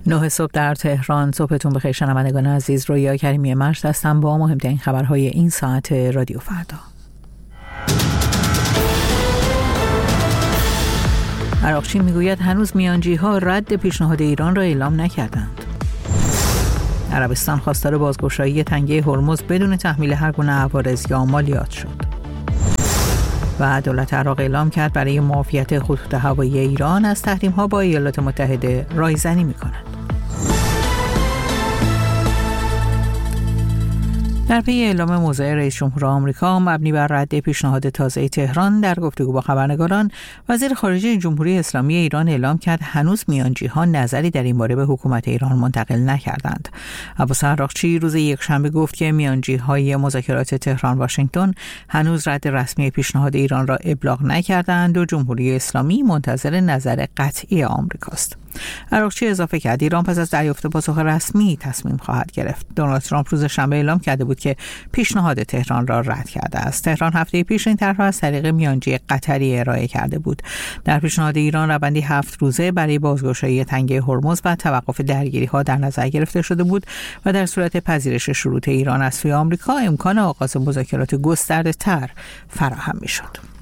9 صبح در تهران. صبحتون بخیر شنوندگان عزیز. رویا کریمی مشت هستم با مهمترین خبرهای این ساعت رادیو فردا. عراقچی میگوید هنوز میانجی‌ها رد پیشنهاد ایران را اعلام نکردند. عربستان خواستار بازگشایی تنگه هرمز بدون تحمیل هر گونه عوارض یا مالیات شد. و دولت عراق اعلام کرد برای معافیت خطوط هوایی ایران از تحریم‌ها با ایالات متحده رایزنی می‌کند. در پی اعلام موضع رئیس جمهور آمریکا مبنی بر رد پیشنهاد تازه تهران در گفتگو با خبرنگاران، وزیر خارجه جمهوری اسلامی ایران اعلام کرد هنوز میانجی‌ها نظری در این باره به حکومت ایران منتقل نکردند. عباس عراقچی روز یکشنبه گفت که میانجی‌های مذاکرات تهران واشنگتن هنوز رد رسمی پیشنهاد ایران را ابلاغ نکردند و جمهوری اسلامی منتظر نظر قطعی آمریکاست. عراقچی اضافه کرد ایران پس از دریافت پاسخ رسمی تصمیم خواهد گرفت. دونالد ترامپ روز شنبه اعلام کرده بود که پیشنهاد تهران را رد کرده است. تهران هفته پیش این طرح را از طریق میانجی قطری ارائه کرده بود. در پیشنهاد ایران روندی 7 روزه برای بازگشایی تنگه هرمز و توقف درگیری‌ها در نظر گرفته شده بود و در صورت پذیرش شروط ایران از سوی آمریکا امکان آغاز مذاکرات گسترده‌تر فراهم می‌شد.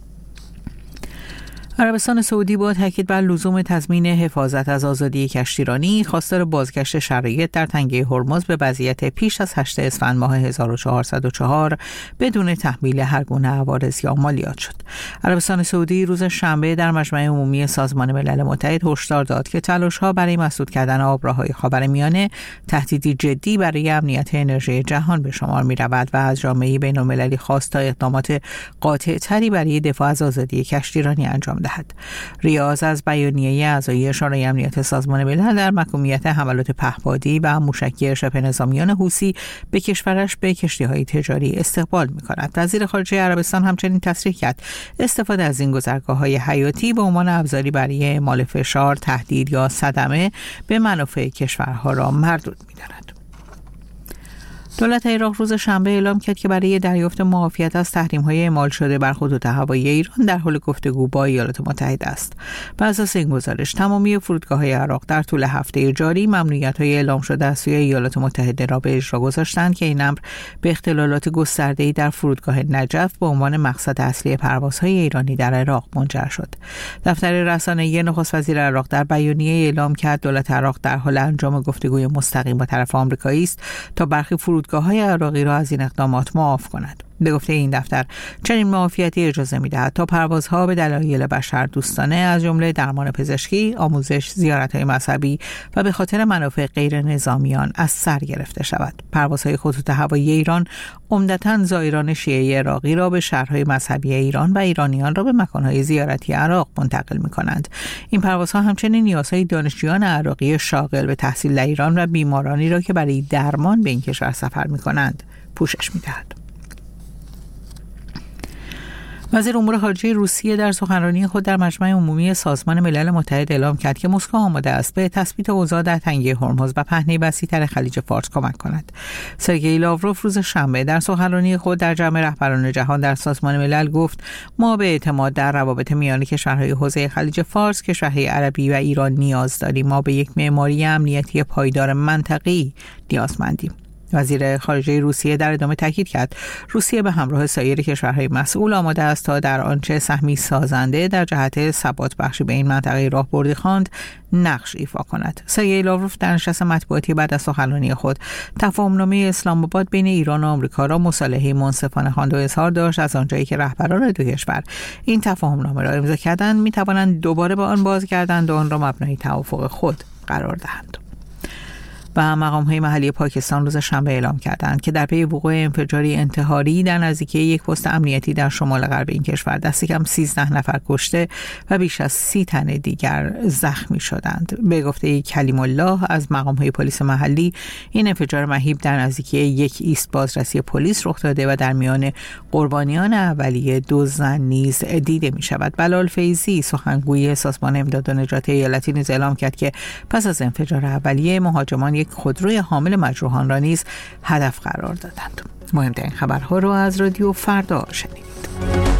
عربستان سعودی با تاکید بر لزوم تضمین حفاظت از آزادی کشتیرانی خواستار بازگشت شرایط در تنگه هرمز به وضعیت پیش از 8 اسفند ماه 1404 بدون تحمیل هر گونه عوارض یا مالیات شد. عربستان سعودی روز شنبه در مجمع عمومی سازمان ملل متحد هشدار داد که تلاش‌ها برای مسدود کردن آبراهای خاورمیانه تهدیدی جدی برای امنیت انرژی جهان به شمار می‌رود و از جامعه بین‌المللی خواست تا اقدامات قاطع‌تری برای دفاع از آزادی کشتیرانی انجام دهد. ریاض از بیانیه اعضای شورای امنیت سازمان ملل در محکومیت حملات پهپادی و موشکی شبه نظامیان حوثی به کشورش به کشتی‌های تجاری استقبال می‌کند. وزیر خارجه عربستان همچنین تصریح کرد استفاده از این گذرگاه‌های حیاتی به عنوان ابزاری برای اعمال فشار، تهدید یا صدمه به منافع کشورها را مردود می‌داند. دولت عراق روز شنبه اعلام کرد که برای دریافت معافیت از تحریم‌های اعمال شده بر خطوط هوایی ایران در حال گفتگو با ایالات متحده است. بر اساس این گزارش تمامی فرودگاه‌های عراق در طول هفته جاری ممنوعیت‌های اعلام شده از سوی ایالات متحده را به اجرا گذاشتند که این امر به اختلالات گسترده‌ای در فرودگاه نجف به عنوان مقصد اصلی پروازهای ایرانی در عراق منجر شد. دفتر رسانه‌ای نخست وزیر عراق در بیانیه اعلام کرد دولت عراق در حال انجام گفتگوی مستقیم با طرف آمریکایی است تا برخی فرودگاه‌های عراقی را از این اقدامات معاف کند. به گفته این دفتر چنین معافیتی اجازه می‌دهد تا پروازها به دلایل بشردوستانه از جمله درمان پزشکی، آموزش، زیارت‌های مذهبی و به خاطر منافع غیر نظامیان از سر گرفته شود. پروازهای خطوط هوایی ایران عمدتاً زائران شیعه عراقی را به شهرهای مذهبی ایران و ایرانیان را به مکان‌های زیارتی عراق منتقل می‌کنند. این پروازها همچنین نیازهای دانشجویان عراقی شاغل به تحصیل در ایران و بیمارانی را که برای درمان به این کشور سفر می‌کنند پوشش می‌دهد. وزیر امور خارجه روسیه در سخنرانی خود در مجمع عمومی سازمان ملل متحد اعلام کرد که مسکو آماده است به تثبیت اوضاع در تنگه هرمز و پهنه وسیع‌تر خلیج فارس کمک کند. سرگئی لاوروف روز شنبه در سخنرانی خود در جمع رهبران جهان در سازمان ملل گفت ما به اعتماد در روابط میان کشورهای حوزه خلیج فارس، کشورهای عربی و ایران نیاز داریم. ما به یک معماری امنیتی پایدار منطقه‌ای نیازمندیم. وزیر خارجه روسیه در ادامه تاکید کرد روسیه به همراه سایر کشورهای مسئول آماده است تا در آنچه سهمی سازنده در جهت ثبات بخشی به این منطقه راهبردی خواند نقش ایفا کند. سرگئی لاوروف در نشست مطبوعاتی بعد از سخنرانی خود تفاهمنامه اسلام آباد بین ایران و آمریکا را مصالحه منصفانه خواند و اظهار داشت از آنجایی که رهبران دو کشور این تفاهمنامه را امضا کردند می‌توانند دوباره به آن بازگردند و آن را مبنای توافق خود قرار دهند. و مقام‌های محلی پاکستان روز شنبه اعلام کردند که در پی وقوع انفجاری انتحاری در نزدیکی یک پست امنیتی در شمال غرب این کشور دست کم 13 نفر کشته و بیش از 30 تن دیگر زخمی شدند. به گفته کلیم الله از مقام‌های پلیس محلی این انفجار مهیب در نزدیکی یک ایست بازرسی پلیس رخ داده و در میان قربانیان اولیه 2 زن نیز دیده می‌شود. بلال فیضی سخنگوی سازمان امداد و نجات ایالتی نیز اعلام کرد که پس از انفجار اولیه مهاجمان یک خودروی حامل مجروحان را نیز هدف قرار دادند. مهمترین خبرها را از رادیو فردا شنیدید.